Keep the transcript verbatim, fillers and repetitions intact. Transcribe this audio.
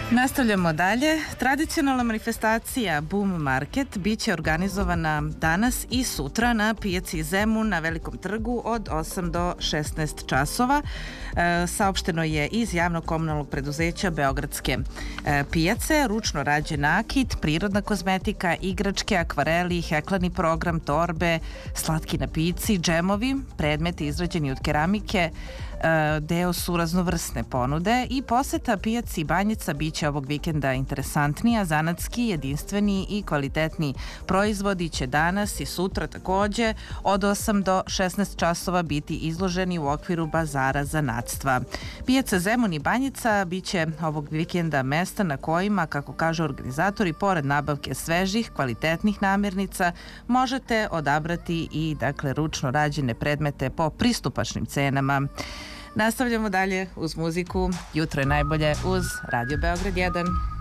Nastavljamo dalje. Tradicionalna manifestacija Boom Market biće organizovana danas i sutra na pijaci Zemun na Velikom trgu od osam do šesnaest časova. E, saopšteno je iz javnog komunalnog preduzeća Beogradske e, pijace, ručno rađen nakit, prirodna kozmetika, igračke, akvareli, heklani program, torbe, slatki napici, džemovi, predmeti izrađeni od keramike, deo su raznovrsne ponude i poseta pijaci Banjica biće ovog vikenda interesantnija, zanatski, jedinstveni i kvalitetni proizvodi će danas i sutra takođe od osam do šesnaest časova biti izloženi u okviru bazara zanatstva. Pijaca Zemun i Banjica biće ovog vikenda mesta na kojima, kako kažu organizatori, pored nabavke svežih, kvalitetnih namirnica, možete odabrati i dakle ručno rađene predmete po pristupačnim cenama. Nastavljamo dalje uz muziku. Jutro je najbolje uz Radio Beograd jedan.